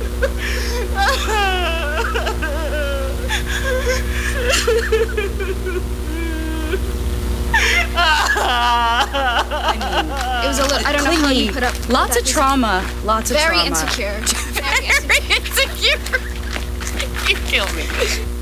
It was a little. I don't know how you put up. Lots of trauma. Lots of very trauma. Insecure. Very Very insecure. You kill me.